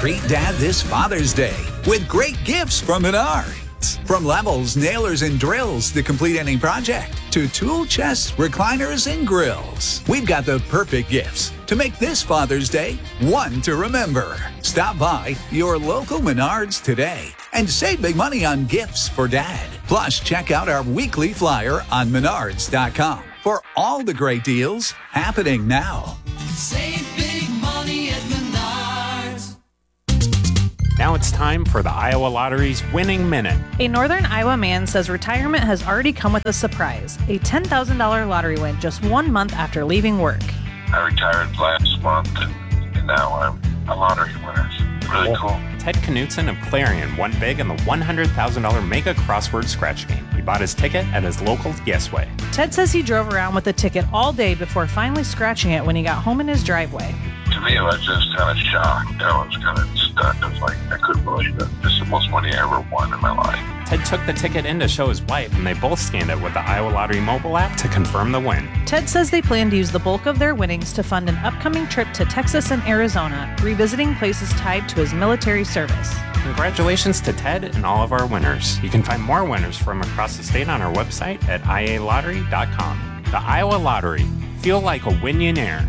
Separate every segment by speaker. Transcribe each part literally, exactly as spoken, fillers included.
Speaker 1: Treat Dad this Father's Day with great gifts from Menards. From levels, nailers, and drills to complete any project, to tool chests, recliners, and grills. We've got the perfect gifts to make this Father's Day one to remember. Stop by your local Menards today and save big money on gifts for Dad. Plus, check out our weekly flyer on menards dot com for all the great deals happening now.
Speaker 2: Save big money at Menards.
Speaker 3: Now it's time for the Iowa Lottery's Winning Minute.
Speaker 4: A northern Iowa man says retirement has already come with a surprise. A ten thousand dollars lottery win just one month after leaving work.
Speaker 5: I retired last month, and, and now I'm a lottery winner. Really cool.
Speaker 3: Ted Knutson of Clarion won big in the one hundred thousand dollars Mega Crossword Scratch game. He bought his ticket at his local Guessway.
Speaker 4: Ted says he drove around with the ticket all day before finally scratching it when he got home in his driveway.
Speaker 5: To me, I was just kind of shocked. I was kind of stuck. I was like, I couldn't believe it. This is the most money I ever won in my life.
Speaker 3: Ted took the ticket in to show his wife, and they both scanned it with the Iowa Lottery mobile app to confirm the win.
Speaker 4: Ted says they plan to use the bulk of their winnings to fund an upcoming trip to Texas and Arizona, revisiting places tied to his military service.
Speaker 3: Congratulations to Ted and all of our winners. You can find more winners from across the state on our website at i a lottery dot com. The Iowa Lottery. Feel like a winionaire.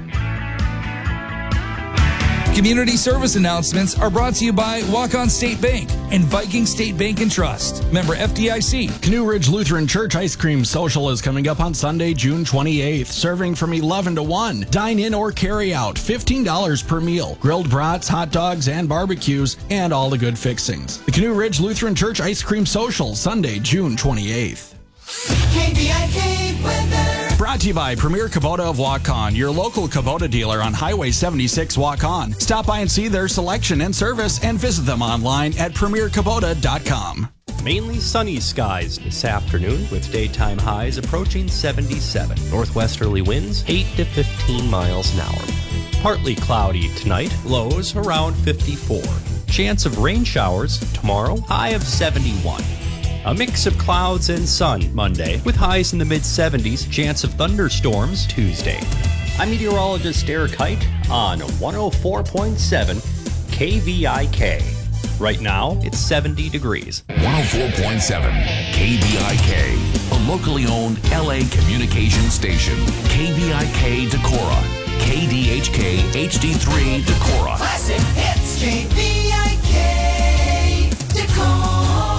Speaker 6: Community service announcements are brought to you by Walk-On State Bank and Viking State Bank and Trust. Member F D I C.
Speaker 7: Canoe Ridge Lutheran Church Ice Cream Social is coming up on Sunday, June twenty-eighth, serving from eleven to one. Dine in or carry out, fifteen dollars per meal. Grilled brats, hot dogs, and barbecues, and all the good fixings. The Canoe Ridge Lutheran Church Ice Cream Social, Sunday, June twenty-eighth.
Speaker 2: K V I K weather.
Speaker 7: Brought to you by Premier Kubota of Waukon, your local Kubota dealer on Highway seventy-six Waukon. Stop by and see their selection and service and visit them online at premier kubota dot com.
Speaker 8: Mainly sunny skies this afternoon with daytime highs approaching seventy-seven. Northwesterly winds eight to fifteen miles an hour. Partly cloudy tonight, lows around fifty-four. Chance of rain showers tomorrow, high of seventy-one. A mix of clouds and sun Monday, with highs in the mid-seventies, chance of thunderstorms Tuesday. I'm meteorologist Eric Height on one oh four point seven K V I K. Right now, it's seventy degrees.
Speaker 9: one oh four point seven K V I K, a locally owned L A communication station. K V I K Decorah, K D H K H D three Decorah.
Speaker 2: Classic hits. K V I K Decorah.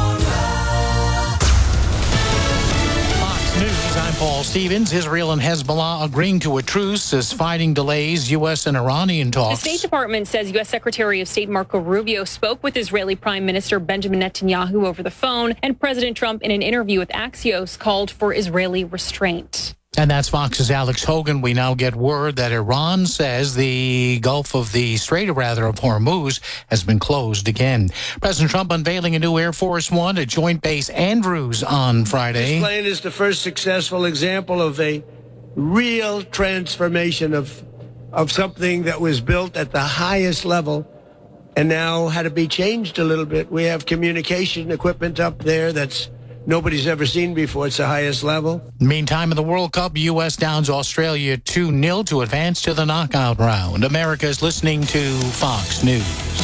Speaker 10: News, I'm Paul Stevens. Israel and Hezbollah agreeing to a truce as fighting delays U S and Iranian talks.
Speaker 11: The State Department says U S Secretary of State Marco Rubio spoke with Israeli Prime Minister Benjamin Netanyahu over the phone, and President Trump, in an interview with Axios, called for Israeli restraint.
Speaker 10: And that's Fox's Alex Hogan. We now get word that Iran says the Gulf of the Strait, or rather of Hormuz, has been closed again. President Trump unveiling a new Air Force One at Joint Base Andrews on Friday.
Speaker 12: This plane is the first successful example of a real transformation of, of something that was built at the highest level and now had to be changed a little bit. We have communication equipment up there that's nobody's ever seen before. It's the highest level.
Speaker 10: Meantime, in the World Cup, U S downs Australia two nil to advance to the knockout round. America is listening to Fox News.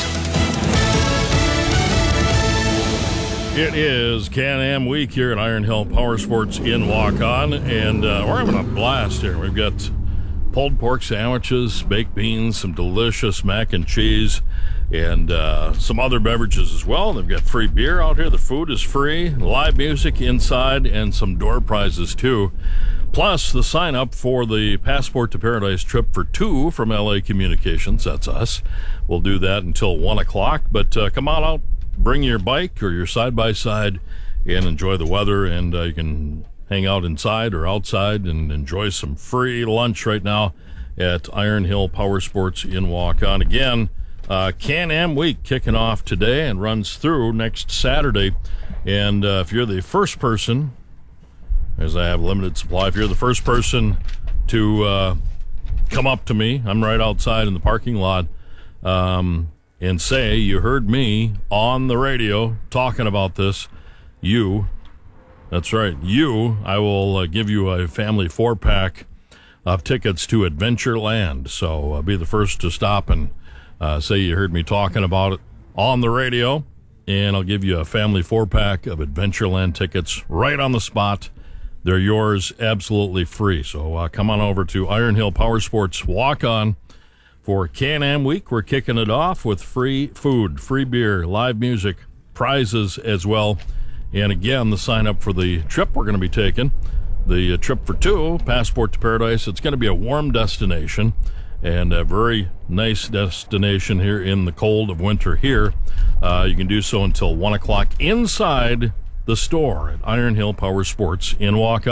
Speaker 13: It is Can-Am Week here at Iron Hill Power Sports in Waukon, and uh, we're having a blast here. We've got pulled pork sandwiches, baked beans, some delicious mac and cheese, and uh, some other beverages as well. They've got free beer out here. The food is free, live music inside, and some door prizes too. Plus, the sign up for the Passport to Paradise trip for two from L A Communications. That's us. We'll do that until one o'clock. But uh, come on out, bring your bike or your side-by-side, and enjoy the weather. And uh, you can hang out inside or outside and enjoy some free lunch right now at Iron Hill Power Sports in Waukon. Again, Uh, Can-Am Week kicking off today and runs through next Saturday. And uh, if you're the first person, as I have limited supply, if you're the first person to uh, come up to me, I'm right outside in the parking lot, um, and say you heard me on the radio talking about this, you, that's right, you, I will uh, give you a family four-pack of tickets to Adventureland. So uh, be the first to stop and Uh, say you heard me talking about it on the radio, and I'll give you a family four-pack of Adventureland tickets right on the spot. They're yours absolutely free. So uh, come on over to Iron Hill Power Sports Walk-On for Can-Am Week. We're kicking it off with free food, free beer, live music, prizes as well. And again, the sign-up for the trip we're going to be taking, the uh, trip for two, Passport to Paradise. It's going to be a warm destination and a very nice destination here in the cold of winter here. Uh, you can do so until one o'clock inside the store at Iron Hill Power Sports in Waukon.